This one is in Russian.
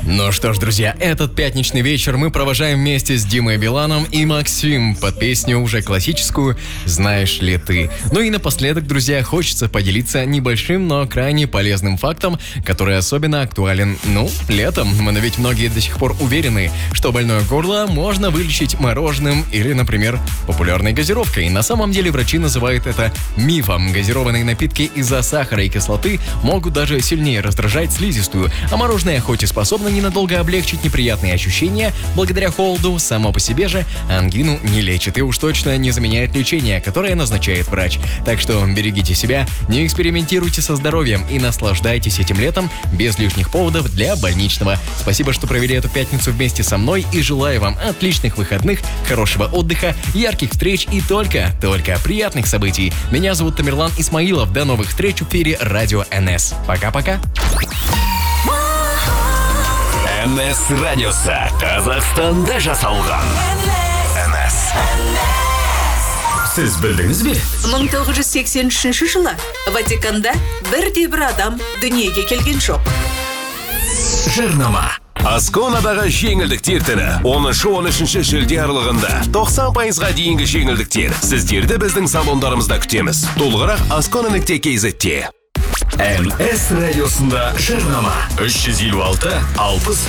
Ну что ж, друзья, этот пятничный вечер мы провожаем вместе с Димой Биланом и Максим под песню уже классическую «Знаешь ли ты?». Ну и напоследок, друзья, хочется поделиться небольшим, но крайне полезным фактом, который особенно актуален, летом. Мы ведь многие до сих пор уверены, что больное горло можно вылечить мороженым или, например, популярной газировкой. На самом деле врачи называют это мифом. Газированные напитки из-за сахара и кислоты могут даже сильнее раздражать слизистую, а мороженое хоть и способно ненадолго облегчить неприятные ощущения, благодаря холоду, само по себе же ангину не лечит и уж точно не заменяет лечение, которое назначает врач. Так что берегите себя, не экспериментируйте со здоровьем и наслаждайтесь этим летом без лишних поводов для больничного. Спасибо, что провели эту пятницу вместе со мной и желаю вам отличных выходных, хорошего отдыха, ярких встреч и только приятных событий. Меня зовут Тамерлан Исмаилов. До новых встреч в эфире Радио НС. Пока-пока. НС радиосы Қазақстанда жасалған. НС. Сіз білдіңіз бе? 1983 жылы Ватиканда бірде-бір адам дүниеге келген жоқ. Жарнама. Асконадағы жеңілдіктер түні 10-13 шілде аралығында 90%-ға дейінгі жеңілдіктер. Сіздерді біздің салондарымызда күтеміз. Толығырақ askona.kz-те. НС радиосында жарнама 356 60